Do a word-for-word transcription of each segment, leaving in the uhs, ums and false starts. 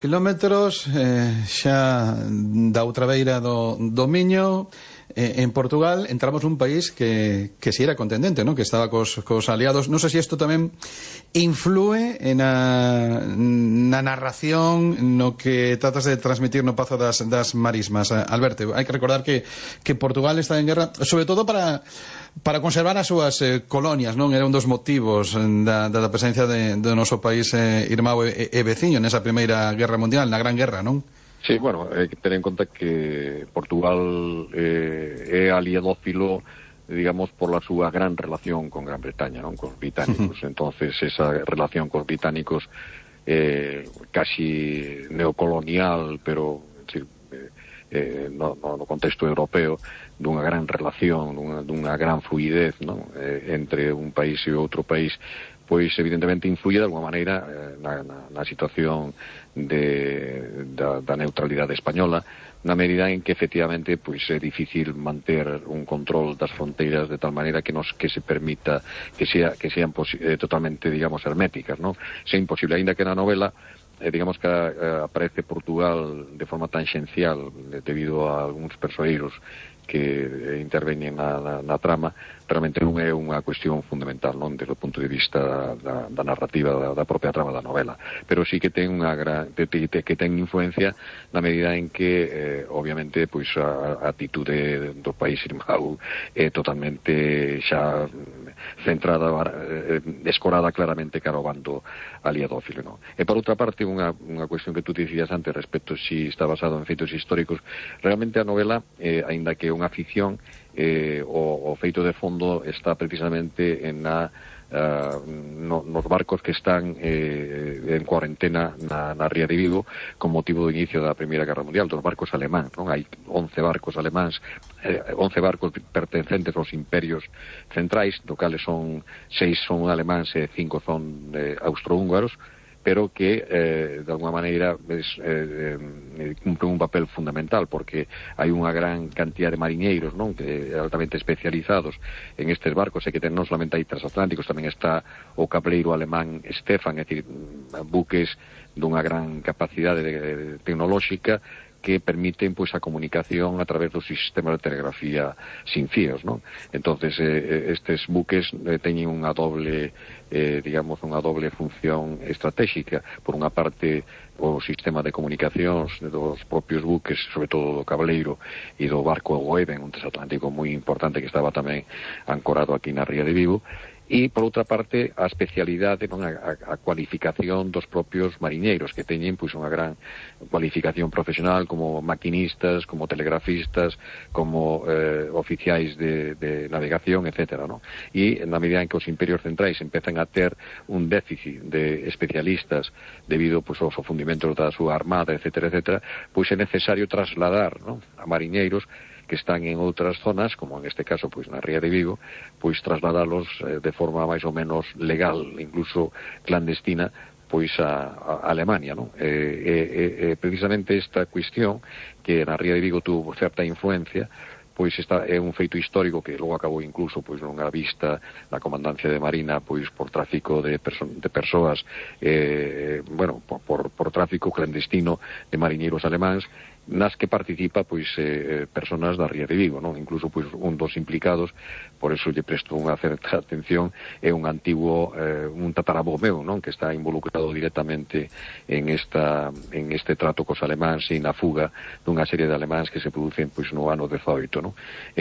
Kilómetros eh, xa da outra beira do, do Miño, eh, en Portugal entramos nun país que, que si era contendente, ¿no? Que estaba cos, cos aliados. Non sei se isto tamén influe na, na narración no que tratas de transmitir no Pazo das, das Marismas. Alberto, hai que recordar que, que Portugal está en guerra, sobre todo para para conservar as súas eh, colonias, non? Era un dos motivos da, da presencia de, do noso país eh, irmão e, e veciño nesa primeira guerra mundial, na Gran Guerra, non? Sí, bueno, hai que ter en conta que Portugal eh, é aliadófilo, digamos, por la súa gran relación con Gran Bretaña, non? Cos británicos. Uh-huh. Entonces, esa relación cos británicos eh, casi neocolonial, pero sí, eh, no, no, no contexto europeo, dunha gran relación, dunha, dunha gran fluidez, non? Eh, entre un país e outro país, pois evidentemente influye de alguma maneira eh, na, na, na situación de, da, da neutralidade española, na medida en que efectivamente pois é difícil manter un control das fronteiras de tal maneira que nos que se permita que sea que sean eh, totalmente, digamos, herméticas, non? É imposible, aínda que na novela eh, digamos que eh, aparece Portugal de forma tangencial eh, debido a algúns persoeiros que interveñen na, na, na trama, realmente non é unha cuestión fundamental, non, desde o punto de vista da, da narrativa da, da propia trama da novela, pero sí que ten unha gran, que ten influencia na medida en que eh, obviamente pois a, a atitude do país irmão é totalmente xa centrada, eh, escorada claramente cara ao bando aliadófilo, non? E por outra parte, unha, unha cuestión que tú dicías antes respecto si está basado en feitos históricos, realmente a novela, eh, aínda que unha ficción, eh, o, o feito de fondo está precisamente en na, uh, no, nos barcos que están eh, en cuarentena na, na ría de Vigo con motivo do inicio da Primeira Guerra Mundial, dos barcos alemáns, non? Hai once barcos alemáns, eh, once barcos pertencentes aos imperios centrais, do cales son seis son alemáns e cinco son eh, austrohúngaros, pero que eh, de alguma maneira es, eh, eh, cumplen un papel fundamental, porque hai unha gran cantidad de mariñeiros, non, que altamente especializados en estes barcos, e que non solamente hai transatlánticos, tamén está o cableiro alemán Stefan, é dicir, buques dunha gran capacidade de, de, tecnolóxica que permiten pois a comunicación a través do sistema de telegrafía sin fíos, non? Entonces eh, estes buques eh, teñen unha doble eh, digamos, unha doble función estratégica. Por unha parte, o sistema de comunicacións dos propios buques, sobre todo do cableiro e do barco Goeben, un transatlántico moi importante que estaba tamén ancorado aquí na ría de Vigo, e, por outra parte, a especialidade, non, a, a cualificación dos propios mariñeiros, que teñen pois unha gran cualificación profesional como maquinistas, como telegrafistas, como eh, oficiais de, de navegación, etcétera, non? E na medida en que os imperios centrais empezan a ter un déficit de especialistas debido pois, aos fundimentos da súa armada, etcétera, etcétera, pois é necesario trasladar, non, a mariñeiros que están en outras zonas, como en este caso pois na ría de Vigo, pois trasladalos eh, de forma máis ou menos legal, incluso clandestina, pois a, a Alemania, non? E, e, e precisamente esta cuestión que na ría de Vigo tuvo certa influencia, pois está, é un feito histórico que logo acabou incluso pois nunha vista da Comandancia de Marina pois por tráfico de, perso de persoas eh, bueno, por, por, por tráfico clandestino de mariñeiros alemáns, nas que participa pois eh, personas da ría de Vigo, non? Incluso pois un dos implicados, por eso lle presto unha certa atención, é un antigo eh, un tatarabó meu, non? Que está involucrado directamente en esta en este trato cos alemáns e na fuga dunha serie de alemáns que se producen pois no ano dezoito, non?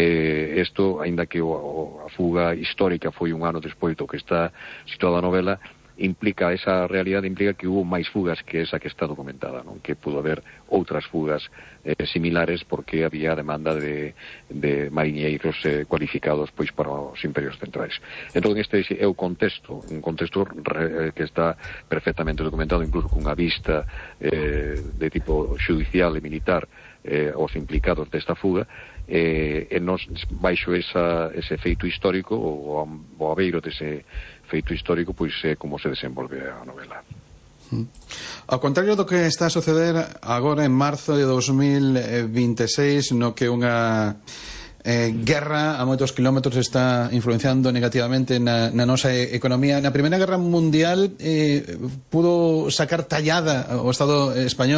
Eh, isto, aínda que o, o, a fuga histórica foi un ano despois do que está situada a novela, implica, esa realidade implica que hubo máis fugas que esa que está documentada, non? Que pudo haber outras fugas eh, similares porque había demanda de, de mariñeiros eh, cualificados pois para os imperios centrais. Entón este é o contexto, un contexto re, que está perfectamente documentado, incluso cunha vista eh, de tipo judicial e militar eh, aos implicados desta fuga, eh, e nos baixo esa, ese feito histórico, o, o abeiro dese feito histórico, pois é como se desenvolve a novela. Ao contrario do que está a suceder agora en marzo de dos mil veintiséis, no que unha eh, guerra a moitos kilómetros está influenciando negativamente na, na nosa economía. Na Primeira Guerra Mundial eh, pudo sacar tallada o Estado español